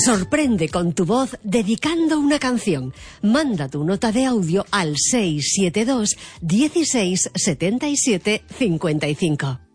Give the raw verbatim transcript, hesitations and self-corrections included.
Sorprende con tu voz dedicando una canción. Manda tu nota de audio al seis siete dos, dieciséis, setenta y siete, cincuenta y cinco.